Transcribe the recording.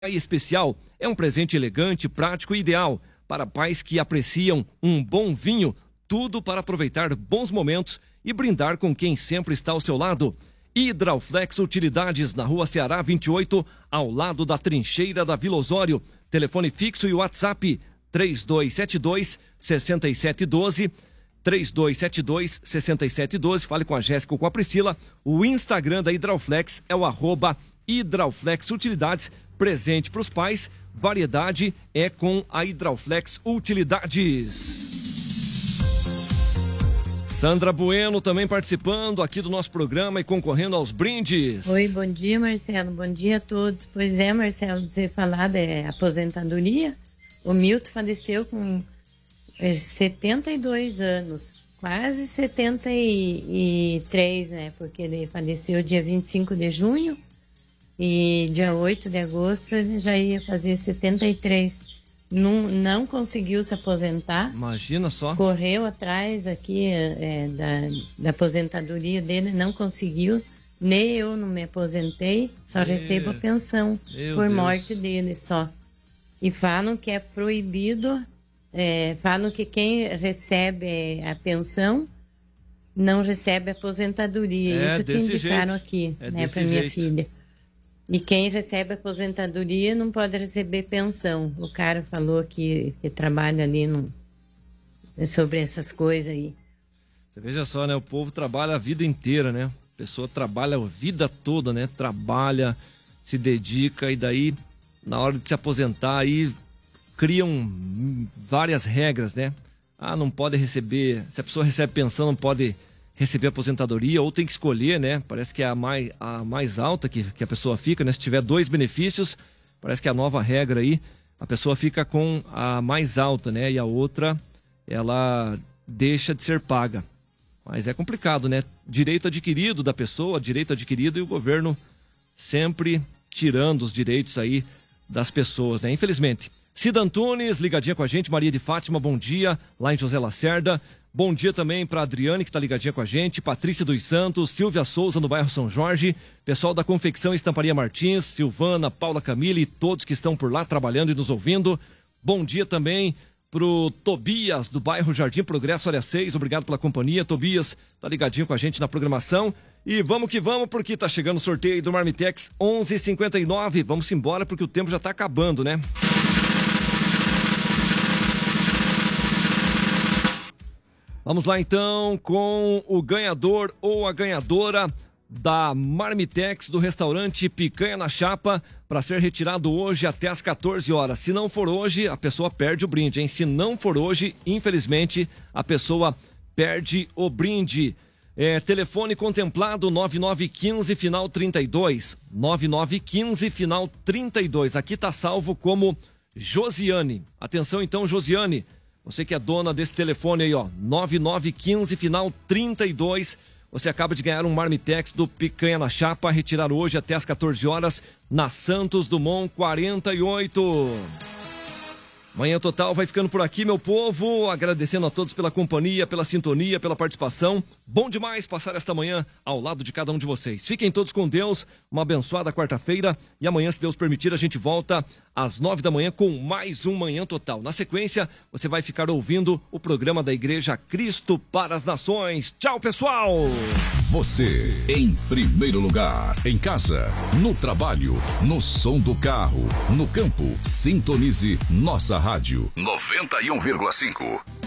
especial é um presente elegante, prático e ideal para pais que apreciam um bom vinho, tudo para aproveitar bons momentos e brindar com quem sempre está ao seu lado. Hidrauflex Utilidades, na Rua Ceará 28, ao lado da trincheira da Vila Osório. Telefone fixo e WhatsApp 3272-6712, 3272-6712. Fale com a Jéssica ou com a Priscila. O Instagram da Hidrauflex é o @Hidrauflex Utilidades. Presente para os pais, variedade é com a Hidrauflex Utilidades. Sandra Bueno também participando aqui do nosso programa e concorrendo aos brindes. Oi, bom dia, Marcelo. Bom dia a todos. Pois é, Marcelo, você falado é aposentadoria. O Milton faleceu com 72 anos, quase 73, né? Porque ele faleceu dia 25 de junho. E dia 8 de agosto ele já ia fazer 73. Não conseguiu se aposentar. Imagina só. Correu atrás aqui da aposentadoria dele, não conseguiu. Nem eu não me aposentei, só recebo a pensão por morte dele só. E falam que é proibido, falam que quem recebe a pensão não recebe a aposentadoria. Isso que indicaram aqui, né, para minha filha. E quem recebe aposentadoria não pode receber pensão. O cara falou que trabalha ali sobre essas coisas aí. Você veja só, né? O povo trabalha a vida inteira, né? A pessoa trabalha a vida toda, né? Trabalha, se dedica e daí, na hora de se aposentar, aí criam várias regras, né? Não pode receber... Se a pessoa recebe pensão, não pode receber aposentadoria, ou tem que escolher, né? Parece que é a mais alta que a pessoa fica, né? Se tiver 2 benefícios, parece que a nova regra aí, a pessoa fica com a mais alta, né? E a outra, ela deixa de ser paga. Mas é complicado, né? Direito adquirido da pessoa, direito adquirido, e o governo sempre tirando os direitos aí das pessoas, né? Infelizmente. Cida Antunes, ligadinha com a gente. Maria de Fátima, bom dia, lá em José Lacerda. Bom dia também para Adriane, que está ligadinha com a gente. Patrícia dos Santos, Silvia Souza, no bairro São Jorge. Pessoal da Confecção Estamparia Martins, Silvana, Paula Camille e todos que estão por lá trabalhando e nos ouvindo. Bom dia também pro Tobias, do bairro Jardim Progresso, área 6. Obrigado pela companhia. Tobias tá ligadinho com a gente na programação. E vamos que vamos, porque tá chegando o sorteio aí do Marmitex 11h59. Vamos embora, porque o tempo já tá acabando, né? Vamos lá então com o ganhador ou a ganhadora da Marmitex do restaurante Picanha na Chapa, para ser retirado hoje até às 14 horas. Se não for hoje, a pessoa perde o brinde, hein? Se não for hoje, infelizmente, a pessoa perde o brinde. Telefone contemplado 9915 final 32. 9915 final 32. Aqui tá salvo como Josiane. Atenção então, Josiane. Você que é dona desse telefone aí, ó, 9915 final 32. Você acaba de ganhar um Marmitex do Picanha na Chapa, retirar hoje até às 14 horas na Santos Dumont 48. Manhã Total vai ficando por aqui, meu povo, agradecendo a todos pela companhia, pela sintonia, pela participação. Bom demais passar esta manhã ao lado de cada um de vocês. Fiquem todos com Deus, uma abençoada quarta-feira, e amanhã, se Deus permitir, a gente volta às 9 da manhã com mais um Manhã Total. Na sequência, você vai ficar ouvindo o programa da Igreja Cristo para as Nações. Tchau, pessoal! Você, em primeiro lugar, em casa, no trabalho, no som do carro, no campo, sintonize nossa rádio 91,5.